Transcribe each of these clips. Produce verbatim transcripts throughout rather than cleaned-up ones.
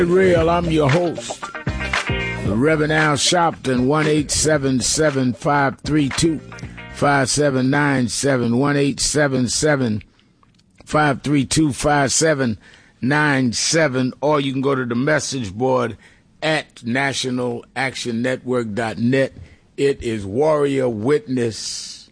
Real, I'm your host, the Reverend Al Sharpton. One eight seven seven five three two five seven nine seven. One eight seven seven five three two five seven nine seven. Or you can go to the message board at national action network dot net. It is Warrior Witness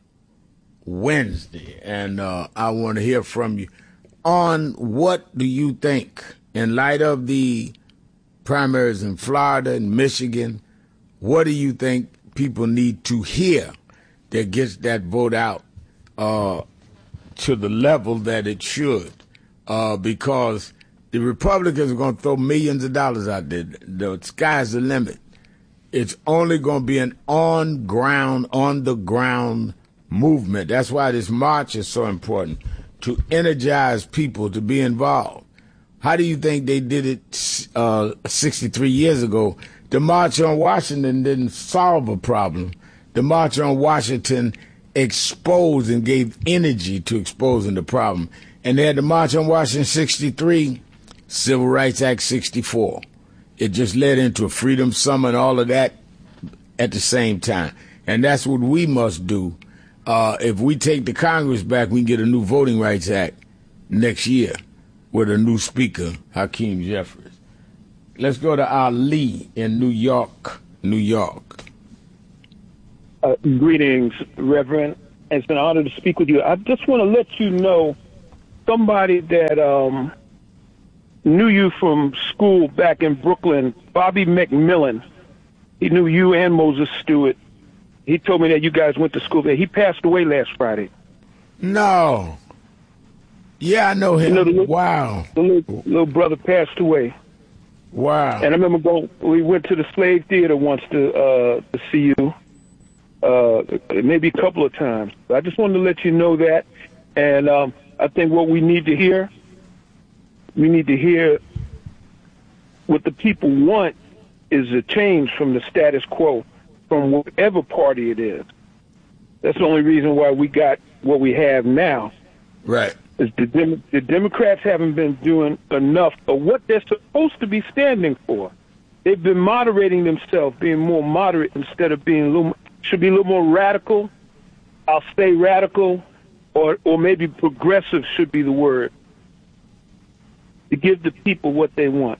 Wednesday, and uh, I want to hear from you on what do you think, in light of the primaries in Florida and Michigan, what do you think people need to hear that gets that vote out uh, to the level that it should? Uh, because the Republicans are going to throw millions of dollars out there. The sky's the limit. It's only going to be an on-ground, on-the-ground movement. That's why this march is so important, to energize people to be involved. How do you think they did it uh, sixty-three years ago? The March on Washington didn't solve a problem. The March on Washington exposed and gave energy to exposing the problem. And they had the March on Washington sixty-three, Civil Rights Act sixty-four. It just led into a Freedom Summer and all of that at the same time. And that's what we must do. Uh, if we take the Congress back, we can get a new Voting Rights Act next year with a new speaker, Hakeem Jeffries. Let's go to Ali in New York, New York. Uh, greetings, Reverend. It's an honor to speak with you. I just want to let you know somebody that um, knew you from school back in Brooklyn, Bobby McMillan. He knew you and Moses Stewart. He told me that you guys went to school there. He passed away last Friday. No. Yeah, I know him. You know, the little, wow. The little, little brother passed away. Wow. And I remember going, we went to the Slave Theater once to, uh, to see you, uh, maybe a couple of times. I just wanted to let you know that. And um, I think what we need to hear, we need to hear what the people want is a change from the status quo, from whatever party it is. That's the only reason why we got what we have now. Right. Is the, Dem- the Democrats haven't been doing enough of what they're supposed to be standing for. They've been moderating themselves, being more moderate instead of being a little, should be a little more radical. I'll say radical, or or maybe progressive should be the word, to give the people what they want.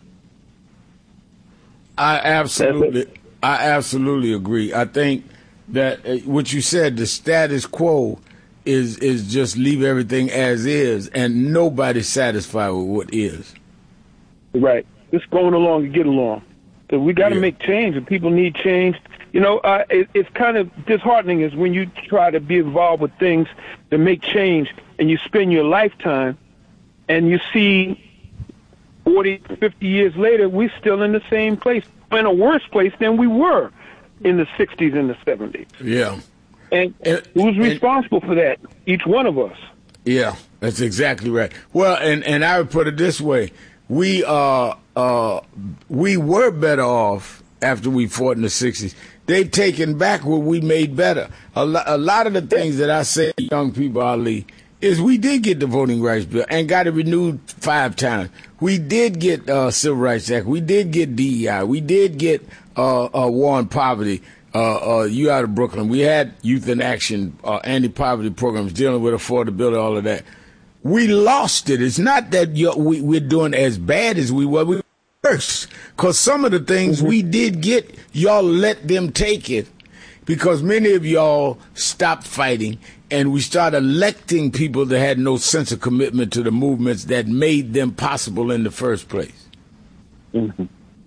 I absolutely, I absolutely agree. I think that uh, what you said, the status quo, is is just leave everything as is, and nobody's satisfied with what is. Right. Just going along to get along. So we got to yeah. make change, and people need change. You know, uh, it, it's kind of disheartening is when you try to be involved with things to make change, and you spend your lifetime, and you see forty, fifty years later, we're still in the same place, in a worse place than we were in the sixties and the seventies. Yeah. And, and who's responsible and, for that? Each one of us. Yeah, that's exactly right. Well, and, and I would put it this way. We uh uh we were better off after we fought in the sixties. They've taken back what we made better. A, lo- a lot of the things that I say to young people, Ali, is we did get the Voting Rights Bill and got it renewed five times. We did get uh, Civil Rights Act. We did get D E I. We did get uh, uh, War on Poverty. Uh, uh, you out of Brooklyn. We had Youth in Action, uh, anti-poverty programs dealing with affordability, all of that. We lost it. It's not that you're, we, we're doing as bad as we were. We were worse. Because some of the things mm-hmm. we did get, y'all let them take it. Because many of y'all stopped fighting, and we started electing people that had no sense of commitment to the movements that made them possible in the first place. Mm-hmm.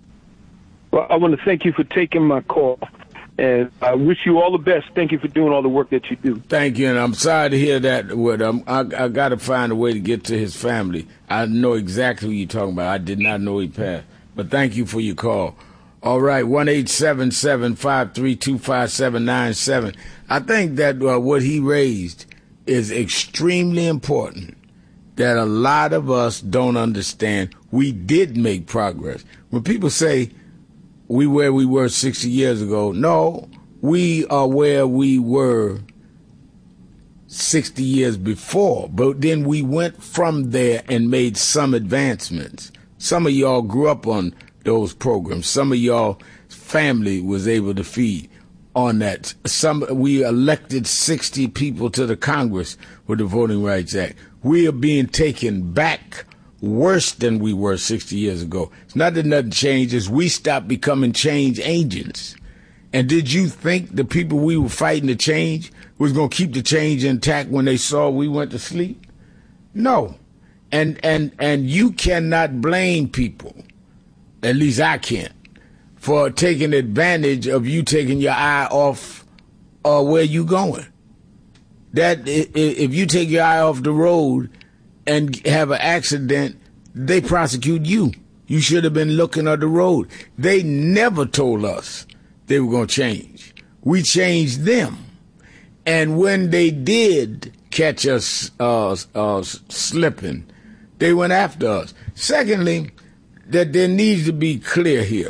Well, I want to thank you for taking my call. And I wish you all the best. Thank you for doing all the work that you do. Thank you, and I'm sorry to hear that. With um, I, I got to find a way to get to his family. I know exactly who you're talking about. I did not know he passed. But thank you for your call. All right, one eight seven seven five three two five seven nine seven. I think that uh, what he raised is extremely important, that a lot of us don't understand. We did make progress. When people say, we where we were sixty years ago. No, we are where we were sixty years before. But then we went from there and made some advancements. Some of y'all grew up on those programs. Some of y'all family was able to feed on that. Some we elected sixty people to the Congress with the Voting Rights Act. We are being taken back worse than we were sixty years ago. It's not that nothing changes. We stopped becoming change agents. And did you think the people we were fighting to change was going to keep the change intact when they saw we went to sleep? No. And and and you cannot blame people, at least I can't, for taking advantage of you taking your eye off uh, where you going. That if you take your eye off the road and have an accident, they prosecute you. You should have been looking at the road. They never told us they were going to change. We changed them. And when they did catch us uh, uh, slipping, they went after us. Secondly, that there needs to be clear here.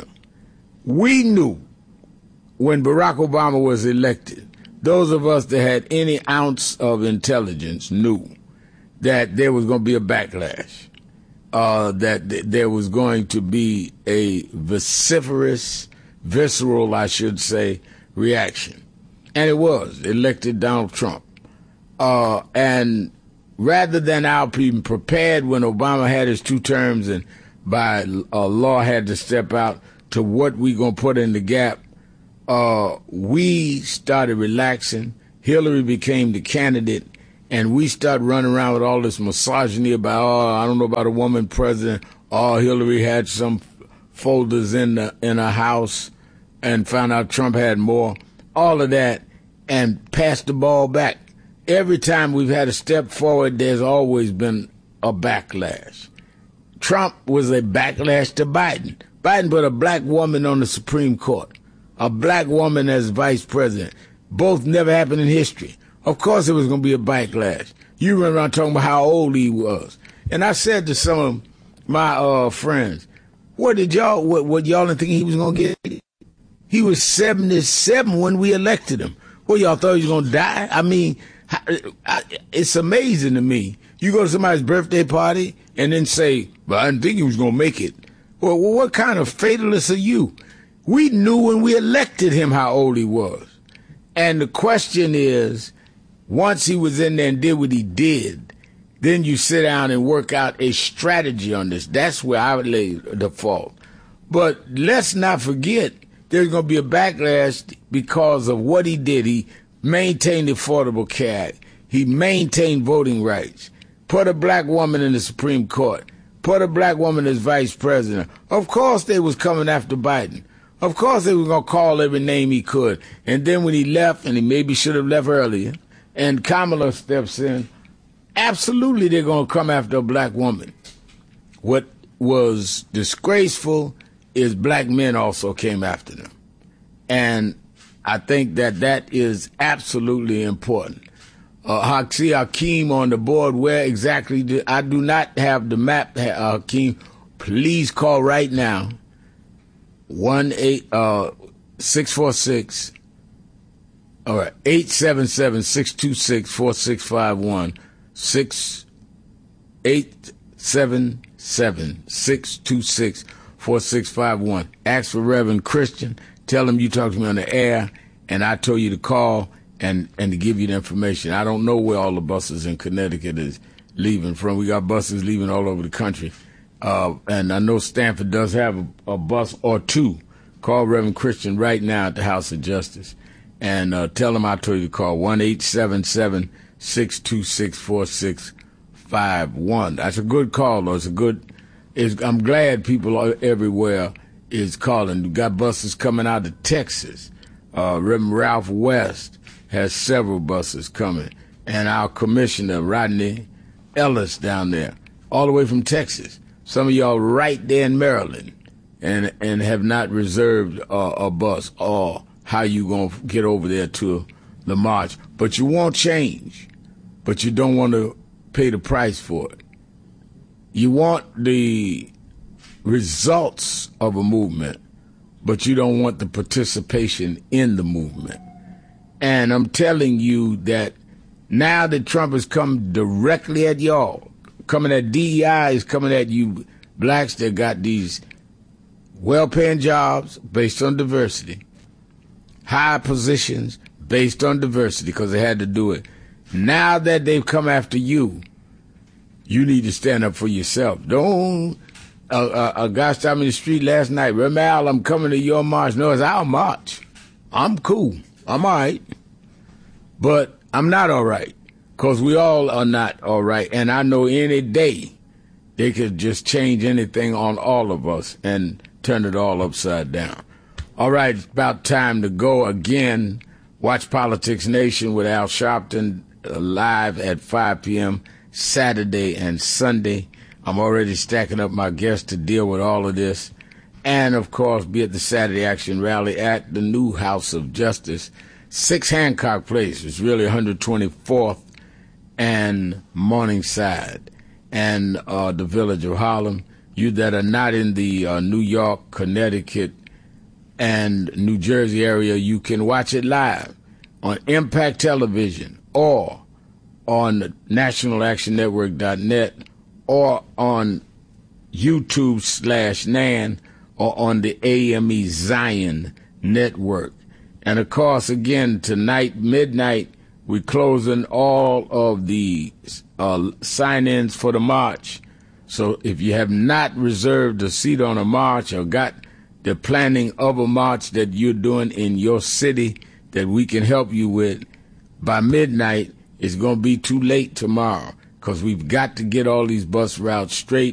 We knew when Barack Obama was elected, those of us that had any ounce of intelligence knew that there was going to be a backlash, uh, that th- there was going to be a vociferous, visceral, I should say, reaction. And it was. Elected Donald Trump. Uh, and rather than our being prepared when Obama had his two terms and by uh, law had to step out to what we going to put in the gap, uh, we started relaxing. Hillary became the candidate, and we started running around with all this misogyny about, oh, I don't know about a woman president. Oh, Hillary had some folders in the in her house and found out Trump had more. All of that, and passed the ball back. Every time we've had a step forward, there's always been a backlash. Trump was a backlash to Biden. Biden put a black woman on the Supreme Court, a black woman as vice president. Both never happened in history. Of course, it was going to be a backlash. You run around talking about how old he was. And I said to some of my uh, friends, what did y'all, what, what y'all didn't think he was going to get? He was seventy-seven when we elected him. Well, y'all thought he was going to die? I mean, it's amazing to me. You go to somebody's birthday party and then say, well, I didn't think he was going to make it. Well, what kind of fatalist are you? We knew when we elected him how old he was. And the question is, once he was in there and did what he did, then you sit down and work out a strategy on this. That's where I would lay the fault. But let's not forget, there's going to be a backlash because of what he did. He maintained the Affordable Care Act. He maintained voting rights. Put a black woman in the Supreme Court. Put a black woman as vice president. Of course they was coming after Biden. Of course they were going to call every name he could. And then when he left, and he maybe should have left earlier, and Kamala steps in, absolutely they're going to come after a black woman. What was disgraceful is black men also came after them. And I think that that is absolutely important. Uh, Haksi Hakeem on the board, where exactly do, I do not have the map, Hakeem. Please call right now, one eight uh six four six, all right, eight seven seven, six two six, four six five one, six eight seven seven, six two six, four six five one. Ask for Reverend Christian. Tell him you talked to me on the air, and I told you to call and, and to give you the information. I don't know where all the buses in Connecticut is leaving from. We got buses leaving all over the country. Uh, and I know Stanford does have a, a bus or two. Call Reverend Christian right now at the House of Justice. And uh, tell him I told you to call one eight seven seven, six two six, four six five one. That's a good call, though. It's a good... It's, I'm glad people are everywhere is calling. We got buses coming out of Texas. Uh, Reverend Ralph West has several buses coming. And our commissioner, Rodney Ellis, down there, all the way from Texas. Some of y'all right there in Maryland and and have not reserved uh, a bus or how you going to get over there to the march. But you want change, but you don't want to pay the price for it. You want the results of a movement, but you don't want the participation in the movement. And I'm telling you that now that Trump has come directly at y'all, coming at D E I, is coming at you blacks that got these well-paying jobs based on diversity, high positions based on diversity because they had to do it. Now that they've come after you, you need to stand up for yourself. Don't, uh, uh, a guy stopped me in the street last night, Ramal, I'm coming to your march. No, it's our march. I'm cool. I'm all right. But I'm not all right because we all are not all right. And I know any day they could just change anything on all of us and turn it all upside down. All right, it's about time to go again. Watch Politics Nation with Al Sharpton uh, live at five p.m. Saturday and Sunday. I'm already stacking up my guests to deal with all of this. And, of course, be at the Saturday Action Rally at the new House of Justice, six Hancock Place. It's really one hundred twenty-fourth and Morningside, and uh, the Village of Harlem. You that are not in the uh, New York, Connecticut, and New Jersey area, you can watch it live on Impact Television or on national action network dot net or on YouTube slash Nan or on the A M E Zion Network. And, of course, again, tonight, midnight, we're closing all of the uh, sign-ins for the march. So if you have not reserved a seat on a march or got the planning of a march that you're doing in your city that we can help you with, by midnight, it's going to be too late tomorrow because we've got to get all these bus routes straight